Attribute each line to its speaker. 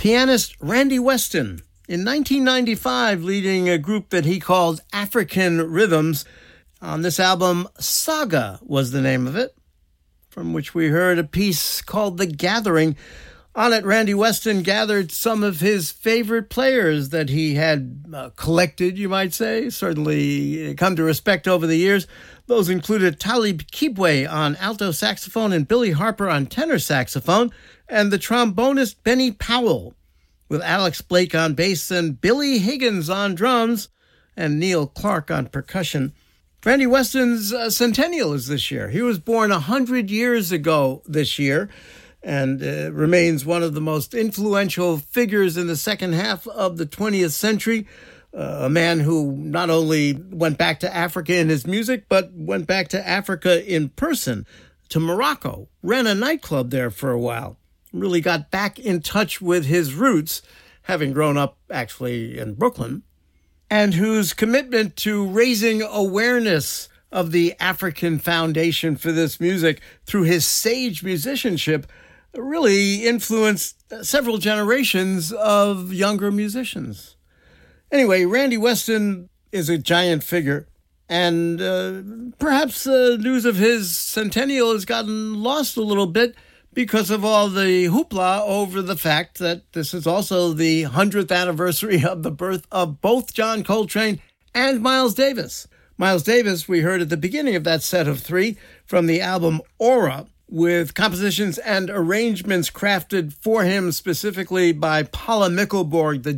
Speaker 1: pianist Randy Weston, in 1995 leading a group that he called African Rhythms. On this album, Saga was the name of it, from which we heard a piece called The Gathering. On it, Randy Weston gathered some of his favorite players that he had collected, you might say, certainly come to respect over the years. Those included Talib Kibwe on alto saxophone and Billy Harper on tenor saxophone, and the trombonist Benny Powell, with Alex Blake on bass and Billy Higgins on drums and Neil Clark on percussion. Randy Weston's centennial is this year. He was born 100 years ago this year, and remains one of the most influential figures in the second half of the 20th century. A man who not only went back to Africa in his music, but went back to Africa in person, to Morocco, ran a nightclub there for a while, really got back in touch with his roots, having grown up actually in Brooklyn, and whose commitment to raising awareness of the African foundation for this music through his sage musicianship really influenced several generations of younger musicians. Anyway, Randy Weston is a giant figure, and perhaps the news of his centennial has gotten lost a little bit because of all the hoopla over the fact that this is also the 100th anniversary of the birth of both John Coltrane and Miles Davis. Miles Davis, we heard at the beginning of that set of three from the album Aura, with compositions and arrangements crafted for him specifically by Paula Mickelborg, the